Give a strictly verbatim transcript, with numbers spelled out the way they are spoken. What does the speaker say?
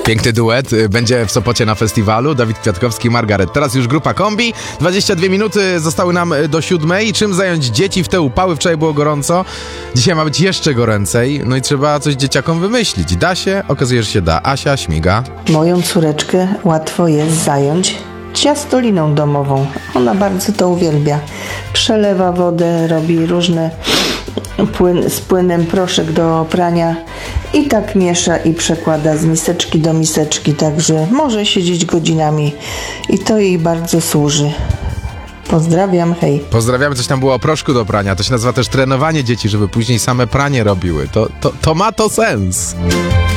Piękny duet będzie w Sopocie na festiwalu. Dawid Kwiatkowski i Margaret. Teraz już grupa Kombi. dwadzieścia dwie minuty zostały nam do siódmej. Czym zająć dzieci w te upały? Wczoraj było gorąco. Dzisiaj ma być jeszcze goręcej. No i trzeba coś dzieciakom wymyślić. Da się? Okazuje się, że się da. Asia śmiga. Moją córeczkę łatwo jest zająć ciastoliną domową. Ona bardzo to uwielbia. Przelewa wodę, robi różne płyn, z płynem proszek do prania i tak miesza i przekłada z miseczki do miseczki, także może siedzieć godzinami i to jej bardzo służy. Pozdrawiam, hej. Pozdrawiamy, coś tam było o proszku do prania. To się nazywa też trenowanie dzieci, żeby później same pranie robiły. To, to, to ma to sens.